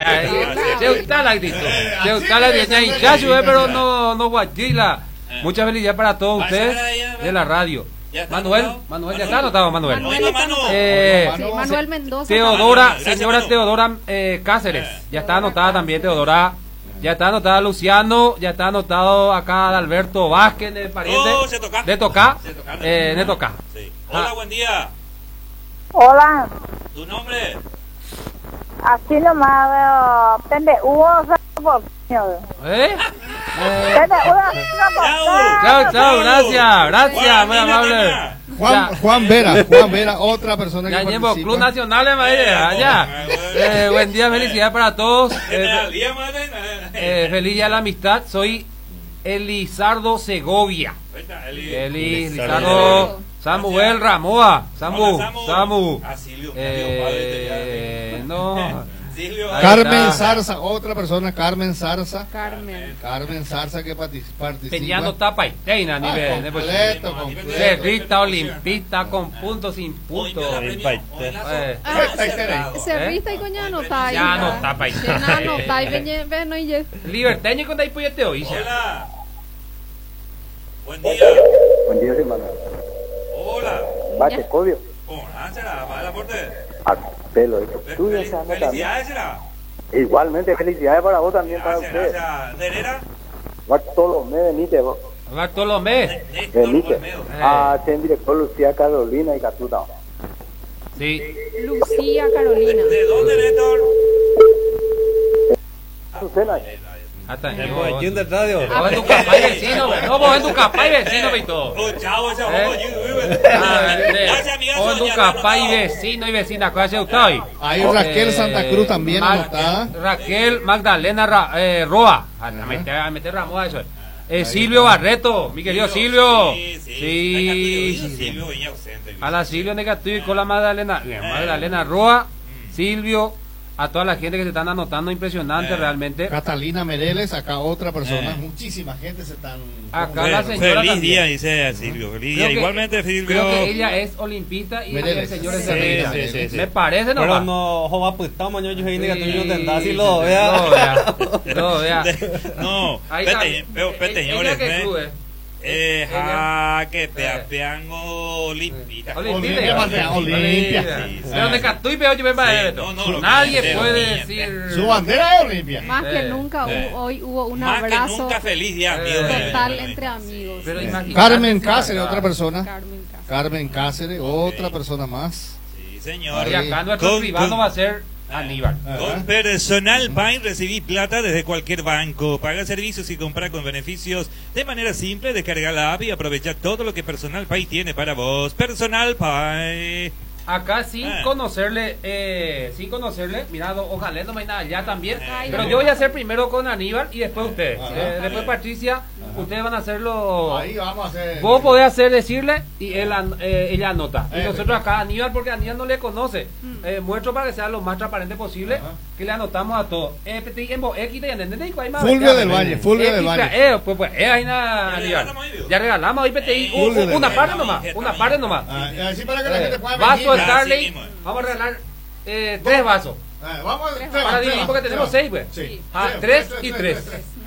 Se gusta la actitud. Se gusta la actitud. Ya sube, pero no guachila. Muchas felicidades para todos ustedes de la radio. Manuel ya está anotado, Manuel. Manuel Mendoza. Señora Teodora Cáceres, ya está anotada también Teodora. Ya está anotada Luciano, ya está anotado acá Alberto Vázquez, el pariente de Tocá. De Tocá. Hola, buen día. Hola. ¿Tu nombre? Así nomás veo. PNU, Chao, gracias, muy amable. Juan Vera, otra persona que participa. Club Nacional de Madrid, allá. Buen día, felicidades para todos. Feliz día de la amistad. Soy Elizardo Segovia. Elizardo Samuel Ramoa. Samu. No. Carmen Zarza, otra persona, Carmen Zarza. Carmen Zarza que participa. Peñano tapa y teina a nivel. Cerrista, olimpista, con puntos, sin puntos. Cerrista y coñano tapa. Ya no tapa y teina. Liberteño con ahí pues te oí. Hola. Buen día. Buen día, hermano. Hola. Bache, Cobio. Hola, será, para el aporte. Pelo, felicidades, será. Igualmente, felicidades para vos también, para usted. Gracias. ¿De Herrera? Bartolomé Benítez, vos. Bartolomé Benítez. Ten director Lucía Carolina y Catuta. Sí. Lucía Carolina. ¿De dónde, Néstor? Azucena. Hasta en radio. Vos en tu capá y vecino, no, vos en tu capá y vecino y todo. Chao, ese Vos en tu capá y vecino y vecina, ¿cuál hace usted hoy? Hay Raquel Santa Cruz también anotada. Raquel Magdalena Roa. A meter Ramón a eso. Silvio Barreto, mi querido Silvio. Sí. A la Silvio Negativo y con la Magdalena Roa, Silvio. A toda la gente que se están anotando, impresionante realmente. Catalina Mereles, acá otra persona, muchísima gente se están... Acá la señora feliz también. día, dice Silvio, feliz día. Igualmente, Silvio. Creo que ella es olimpista y Mereles. el señor es Sí. Me parece, ¿no? Pero no, joder, pues estamos, yo dije que tú no tendrás y lo vea. No, pete, señores, que pean Olimpia. Pero de Catuy veo yo me parece. Nadie puede decir. Su bandera es Olimpia. Más que nunca hoy hubo un Más abrazo que nunca feliz día, amigos. total entre amigos. Carmen Cáceres, otra persona. Carmen Cáceres, otra persona más. Sí, señor. Y acá nuestro privado va a ser Aníbal. Con Personal Pay recibí plata desde cualquier banco. Paga servicios y compra con beneficios de manera simple. Descarga la app y aprovecha todo lo que Personal Pay tiene para vos. Personal Pay. Acá sin conocerle, mirado, ojalá no me hay nada ya también. Pero yo voy a hacer primero con Aníbal y después ustedes. Después Patricia, ustedes van a hacerlo. Ahí vamos a hacer. Vos podés decirle y ella anota. Y nosotros acá Aníbal, porque Aníbal no le conoce. Muestro para que sea lo más transparente posible, que le anotamos a todos. Fulvio del Valle. Pues, ahí nada, Aníbal. Ya regalamos ahí PTI una parte nomás. Así para que la gente pueda Vaso venir. Starling, vamos a regalar 3 vasos. Vamos Para dividir porque tenemos 6, pues. 3 y 3.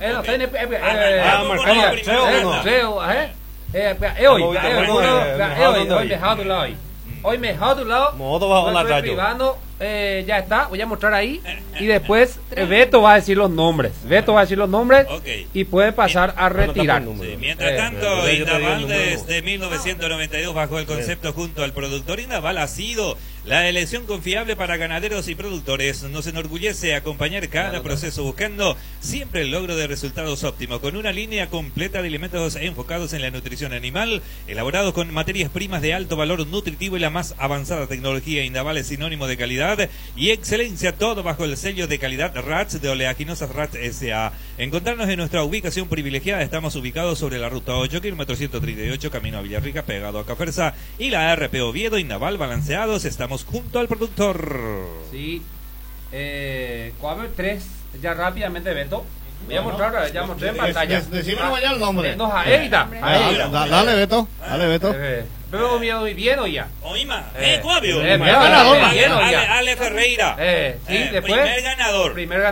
Hoy me dejado de un lado. Privando, ya está, voy a mostrar ahí. Y después Beto va a decir los nombres. Y puede pasar a retirar. Mientras tanto, Indaval desde 1992 bajo el concepto junto al productor Indaval ha sido la elección confiable para ganaderos y productores. Nos enorgullece acompañar cada proceso buscando siempre el logro de resultados óptimos con una línea completa de alimentos enfocados en la nutrición animal, elaborados con materias primas de alto valor nutritivo y la más avanzada tecnología. Indaval es sinónimo de calidad y excelencia, todo bajo el sello de calidad RATS de Oleaginosas RATS S.A. Encontrarnos en nuestra ubicación privilegiada. Estamos ubicados sobre la ruta 8, kilómetro 138, camino a Villarrica, pegado a Caferza y la RP Oviedo. Indaval, balanceados, estamos junto al productor. Sí. Coaver 3, ya rápidamente, Beto. Voy a mostrar, ya mostré en pantalla. Decimos ya el nombre. Dale, Beto. Pero miedo y bien o ya. Oima, Cuavio. Ganador. Ale Ferreira. Sí, después. Primer ganador.